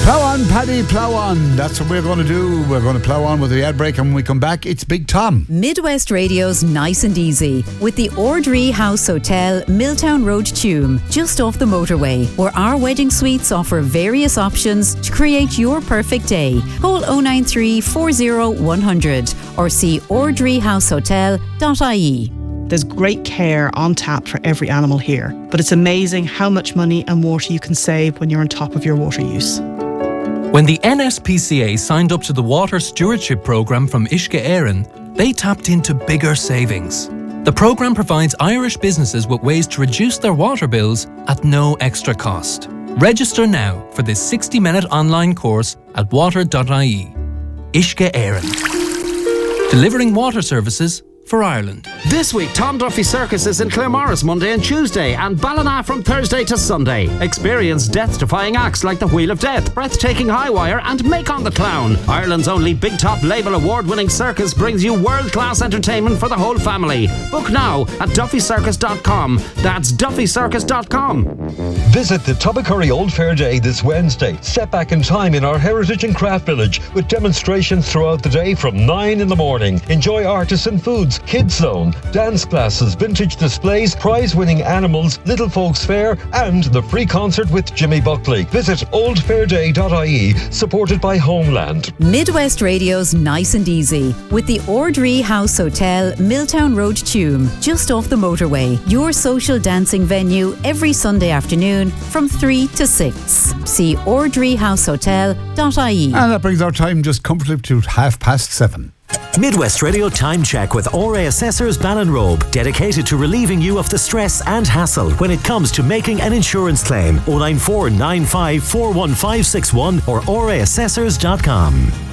Plough on, Paddy, plough on. That's what we're going to do. We're going to plough on with the ad break, and when we come back, it's Big Tom. Midwest Radio's Nice and Easy with the Ordree House Hotel, Milltown Road, Tuam, just off the motorway, where our wedding suites offer various options to create your perfect day. Call 093 40 100 or see ordreehousehotel.ie. There's great care on tap for every animal here, but it's amazing how much money and water you can save when you're on top of your water use. When the NSPCA signed up to the Water Stewardship Programme from Uisce Éireann, they tapped into bigger savings. The programme provides Irish businesses with ways to reduce their water bills at no extra cost. Register now for this 60-minute online course at water.ie. Uisce Éireann. Delivering water services for Ireland. This week, Tom Duffy Circus is in Claremorris Monday and Tuesday, and Ballina from Thursday to Sunday. Experience death-defying acts like the Wheel of Death, breathtaking High Wire, and Make on the Clown. Ireland's only Big Top Label award-winning circus brings you world-class entertainment for the whole family. Book now at duffycircus.com. That's duffycircus.com. Visit the Tubbercurry Old Fair Day this Wednesday. Step back in time in our Heritage and Craft Village with demonstrations throughout the day from 9 in the morning. Enjoy artisan foods, kids zone, dance classes, vintage displays, prize-winning animals, Little Folks Fair, and the free concert with Jimmy Buckley. Visit oldfairday.ie, supported by Homeland. Midwest Radio's Nice and Easy with the Ordree House Hotel, Milltown Road, Tuam, just off the motorway. Your social dancing venue every Sunday afternoon from 3 to 6. See ordreehousehotel.ie. And that brings our time just comfortably to 7:30. Midwest Radio Time Check with RA Assessors Ballinrobe, dedicated to relieving you of the stress and hassle when it comes to making an insurance claim. 094 95 41561 or raassessors.com.